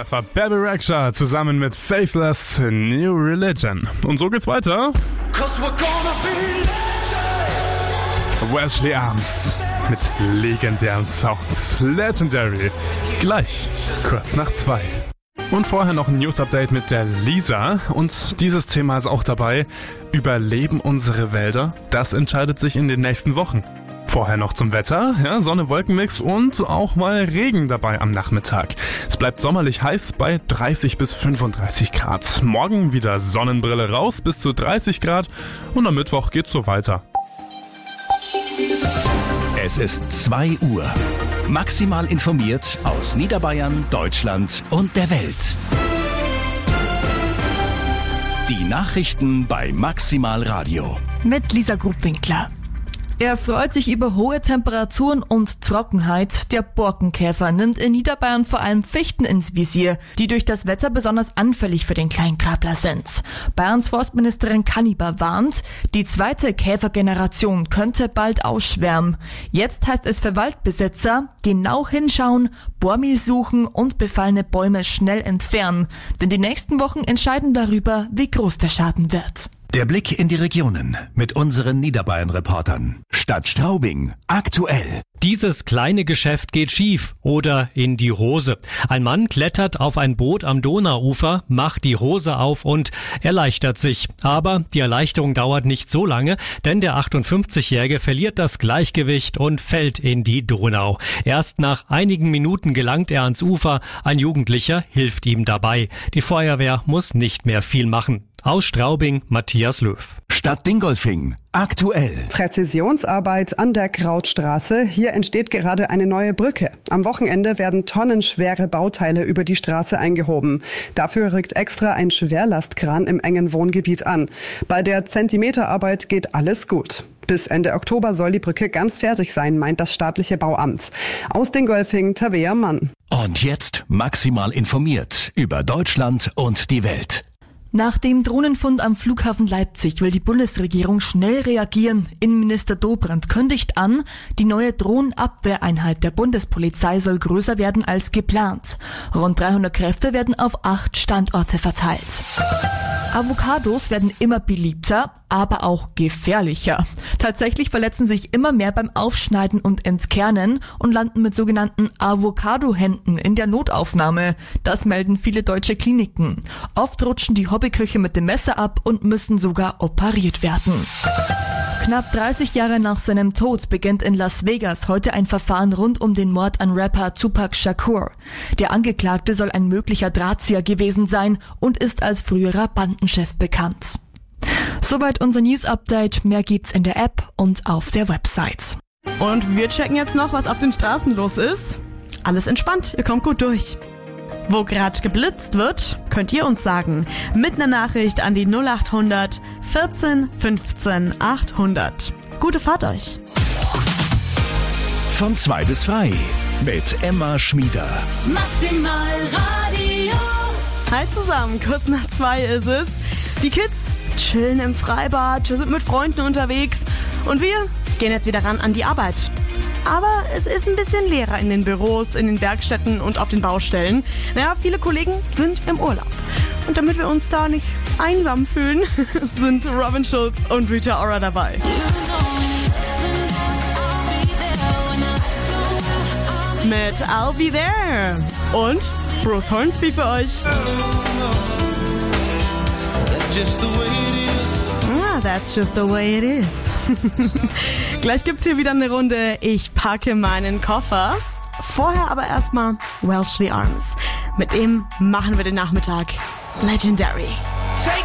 Das war Bebe Rexha zusammen mit Faithless New Religion. Und so geht's weiter. Wesley Arms mit legendärem Sound. Legendary. Gleich, kurz nach 2. Und vorher noch ein News-Update mit der Lisa. Und dieses Thema ist auch dabei. Überleben unsere Wälder? Das entscheidet sich in den nächsten Wochen. Vorher noch zum Wetter, Sonne-Wolken-Mix und auch mal Regen dabei am Nachmittag. Es bleibt sommerlich heiß bei 30 bis 35 Grad. Morgen wieder Sonnenbrille raus bis zu 30 Grad und am Mittwoch geht's so weiter. Es ist 2 Uhr. Maximal informiert aus Niederbayern, Deutschland und der Welt. Die Nachrichten bei Maximal Radio. Mit Lisa Grubwinkler. Er freut sich über hohe Temperaturen und Trockenheit. Der Borkenkäfer nimmt in Niederbayern vor allem Fichten ins Visier, die durch das Wetter besonders anfällig für den Kleinkrabler sind. Bayerns Forstministerin Kanniber warnt, die zweite Käfergeneration könnte bald ausschwärmen. Jetzt heißt es für Waldbesitzer, genau hinschauen, Bohrmehl suchen und befallene Bäume schnell entfernen. Denn die nächsten Wochen entscheiden darüber, wie groß der Schaden wird. Der Blick in die Regionen mit unseren Niederbayern-Reportern. Stadt Straubing, aktuell. Dieses kleine Geschäft geht schief oder in die Hose. Ein Mann klettert auf ein Boot am Donauufer, macht die Hose auf und erleichtert sich. Aber die Erleichterung dauert nicht so lange, denn der 58-Jährige verliert das Gleichgewicht und fällt in die Donau. Erst nach einigen Minuten gelangt er ans Ufer. Ein Jugendlicher hilft ihm dabei. Die Feuerwehr muss nicht mehr viel machen. Aus Straubing, Matthias Löw. Stadt Dingolfing, aktuell. Präzisionsarbeit an der Krautstraße. Hier entsteht gerade eine neue Brücke. Am Wochenende werden tonnenschwere Bauteile über die Straße eingehoben. Dafür rückt extra ein Schwerlastkran im engen Wohngebiet an. Bei der Zentimeterarbeit geht alles gut. Bis Ende Oktober soll die Brücke ganz fertig sein, meint das staatliche Bauamt. Aus Dingolfing, Tabea Mann. Und jetzt maximal informiert über Deutschland und die Welt. Nach dem Drohnenfund am Flughafen Leipzig will die Bundesregierung schnell reagieren. Innenminister Dobrindt kündigt an, die neue Drohnenabwehreinheit der Bundespolizei soll größer werden als geplant. Rund 300 Kräfte werden auf 8 Standorte verteilt. Avocados werden immer beliebter, aber auch gefährlicher. Tatsächlich verletzen sich immer mehr beim Aufschneiden und Entkernen und landen mit sogenannten Avocado-Händen in der Notaufnahme. Das melden viele deutsche Kliniken. Oft rutschen die Hobbyköche mit dem Messer ab und müssen sogar operiert werden. Knapp 30 Jahre nach seinem Tod beginnt in Las Vegas heute ein Verfahren rund um den Mord an Rapper Tupac Shakur. Der Angeklagte soll ein möglicher Drahtzieher gewesen sein und ist als früherer Bandenchef bekannt. Soweit unser News-Update. Mehr gibt's in der App und auf der Website. Und wir checken jetzt noch, was auf den Straßen los ist. Alles entspannt, ihr kommt gut durch. Wo gerade geblitzt wird, könnt ihr uns sagen. Mit einer Nachricht an die 0800 14 15 800. Gute Fahrt euch. Von 2 bis 3 mit Emma Schmieder. Maximal Radio. Hi zusammen, kurz nach 2 ist es. Die Kids chillen im Freibad, sind mit Freunden unterwegs und wir gehen jetzt wieder ran an die Arbeit. Aber es ist ein bisschen leerer in den Büros, in den Werkstätten und auf den Baustellen. Naja, viele Kollegen sind im Urlaub. Und damit wir uns da nicht einsam fühlen, sind Robin Schulz und Rita Ora dabei. Mit I'll Be There und Bruce Hornsby für euch. That's just the way it is. Gleich gibt's hier wieder eine Runde. Ich packe meinen Koffer. Vorher aber erstmal Wesley Arms. Mit ihm machen wir den Nachmittag legendary.